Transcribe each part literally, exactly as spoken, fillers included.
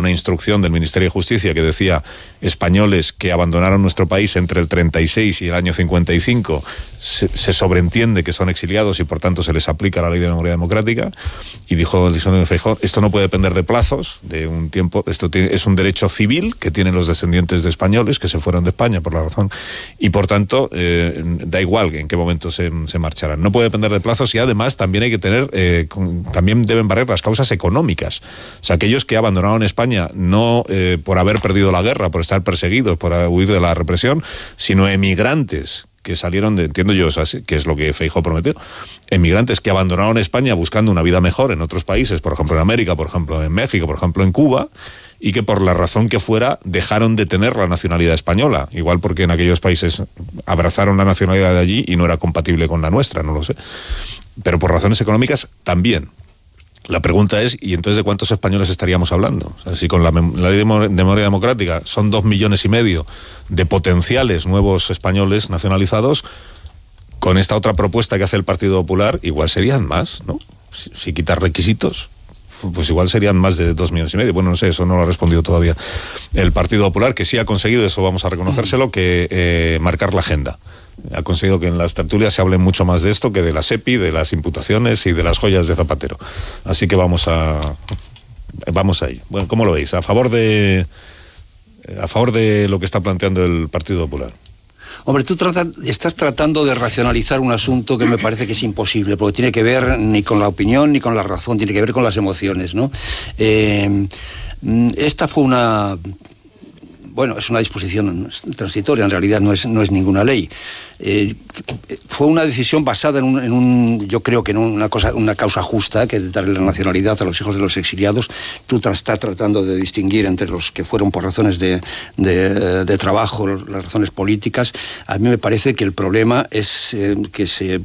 una instrucción del Ministerio de Justicia que decía españoles que abandonaron nuestro país entre el treinta y seis y el año cincuenta y cinco se, se sobreentiende que son exiliados y por tanto se les aplica la ley de memoria democrática, y dijo el diccionario de Feijóo, esto no puede depender de plazos, de un tiempo, esto tiene, es un derecho civil que tienen los descendientes de españoles que se fueron de España por la razón, y por tanto eh, da igual en qué momento se, se marcharán. No puede depender de plazos, y además también hay que tener, eh, con, también deben barrer las causas económicas. O sea, aquellos que abandonaron España no eh, por haber perdido la guerra, por estar perseguidos, por huir de la represión, sino emigrantes que salieron de, entiendo yo, o sea, que es lo que Feijóo prometió, emigrantes que abandonaron España buscando una vida mejor en otros países, por ejemplo en América, por ejemplo en México, por ejemplo en Cuba, y que por la razón que fuera dejaron de tener la nacionalidad española, igual porque en aquellos países abrazaron la nacionalidad de allí y no era compatible con la nuestra, no lo sé, pero por razones económicas también. La pregunta es, ¿y entonces de cuántos españoles estaríamos hablando? O sea, si con la, la ley de memoria democrática son dos millones y medio de potenciales nuevos españoles nacionalizados, con esta otra propuesta que hace el Partido Popular, igual serían más, ¿no? Si, si quitar requisitos, pues igual serían más de dos millones y medio. Bueno, no sé, eso no lo ha respondido todavía el Partido Popular, que sí ha conseguido, eso vamos a reconocérselo, que eh, marcar la agenda. Ha conseguido que en las tertulias se hable mucho más de esto que de la SEPI, de las imputaciones y de las joyas de Zapatero. Así que vamos a vamos a ello. Bueno, ¿cómo lo veis? ¿A favor de a favor de lo que está planteando el Partido Popular? Hombre, tú trata, estás tratando de racionalizar un asunto que me parece que es imposible, porque tiene que ver ni con la opinión ni con la razón, tiene que ver con las emociones, ¿no? Eh, esta fue una... Bueno, es una disposición transitoria, en realidad no es, no es ninguna ley. Eh, fue una decisión basada en un, en un, yo creo que en una cosa, una causa justa, que es darle la nacionalidad a los hijos de los exiliados. Tú tra- estás tratando de distinguir entre los que fueron por razones de, de, de trabajo, las razones políticas. A mí me parece que el problema es eh, que se...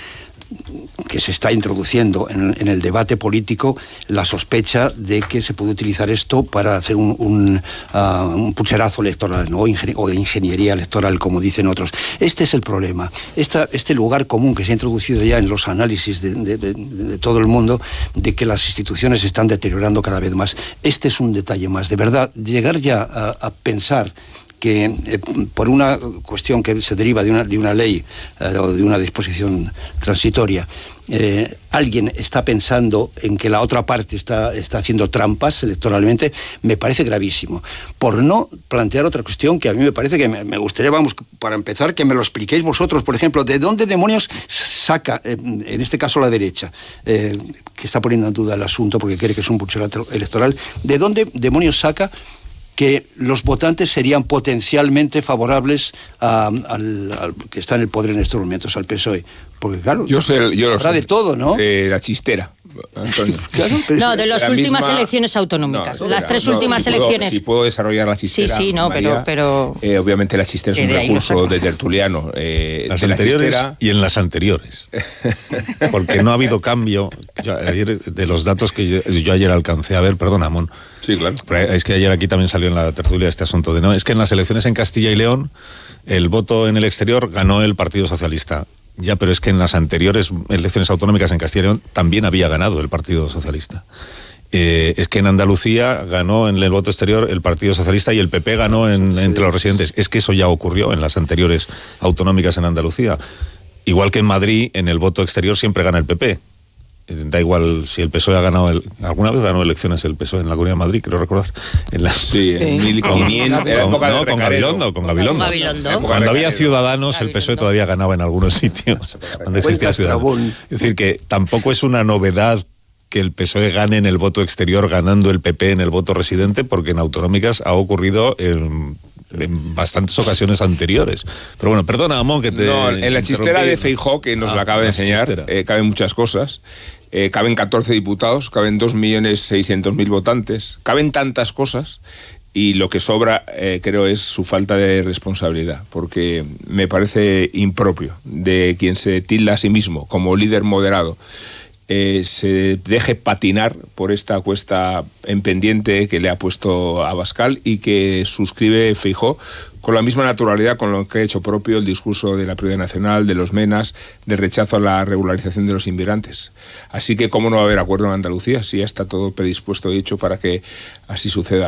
que se está introduciendo en, en el debate político la sospecha de que se puede utilizar esto para hacer un, un, uh, un pucherazo electoral, ¿no? o, ingen- o ingeniería electoral, como dicen otros. Este es el problema. Esta, este lugar común que se ha introducido ya en los análisis de, de, de, de todo el mundo, de que las instituciones se están deteriorando cada vez más. Este es un detalle más. De verdad, llegar ya a, a pensar que eh, por una cuestión que se deriva de una, de una ley eh, o de una disposición transitoria, eh, alguien está pensando en que la otra parte está, está haciendo trampas electoralmente, me parece gravísimo. Por no plantear otra cuestión que a mí me parece que me, me gustaría, vamos, para empezar, que me lo expliquéis vosotros, por ejemplo, ¿de dónde demonios saca, eh, en este caso la derecha, eh, que está poniendo en duda el asunto porque cree que es un pucherazo electoral, ¿de dónde demonios saca que los votantes serían potencialmente favorables a, al, al que está en el poder en estos momentos, al P S O E? Porque claro, yo sé, yo lo habrá sé, de todo, ¿no? De la chistera, Antonio. Claro, no, de las últimas misma... elecciones autonómicas, no, las tres no, últimas si elecciones. Puedo, si puedo desarrollar la chistera, sí, sí, no, María, pero, pero eh, obviamente la chistera es un recurso de tertuliano. Eh, las de anteriores la chistera... y en las anteriores, porque no ha habido cambio. Yo, ayer, de los datos que yo, yo ayer alcancé a ver, perdón, Amón. Sí, claro. Pero es que ayer aquí también salió en la tertulia este asunto de no, es que en las elecciones en Castilla y León el voto en el exterior ganó el Partido Socialista. Ya, pero es que en las anteriores elecciones autonómicas en Castilla y León también había ganado el Partido Socialista. Eh, es que en Andalucía ganó en el voto exterior el Partido Socialista y el P P ganó en, sí. entre los residentes. Es que eso ya ocurrió en las anteriores autonómicas en Andalucía. Igual que en Madrid, en el voto exterior siempre gana el P P. Da igual si el P S O E ha ganado... El, ¿alguna vez ganó elecciones el P S O E en la Comunidad de Madrid? Creo recordar. En la, sí, en mil quinientos. Con, con, no, con Gabilondo. Con Gabilondo. Con Gabilondo. Cuando había Ciudadanos, Gabilondo. El P S O E todavía ganaba en algunos sitios. Cuando existía Ciudadanos. Es decir, que tampoco es una novedad que el P S O E gane en el voto exterior ganando el P P en el voto residente, porque en autonómicas ha ocurrido... en, en bastantes ocasiones anteriores. Pero bueno, perdona, Amón, que te... No, en la chistera de Feijóo, que nos ah, la acaba de enseñar, eh, caben muchas cosas. Eh, caben catorce diputados, caben dos millones seiscientos mil votantes, caben tantas cosas, y lo que sobra, eh, creo, es su falta de responsabilidad, porque me parece impropio de quien se tilda a sí mismo como líder moderado, Eh, se deje patinar por esta cuesta en pendiente que le ha puesto Abascal y que suscribe Feijóo con la misma naturalidad con lo que ha hecho propio el discurso de la prioridad nacional, de los menas, de rechazo a la regularización de los inmigrantes. Así que cómo no va a haber acuerdo en Andalucía si ya está todo predispuesto y hecho para que así suceda.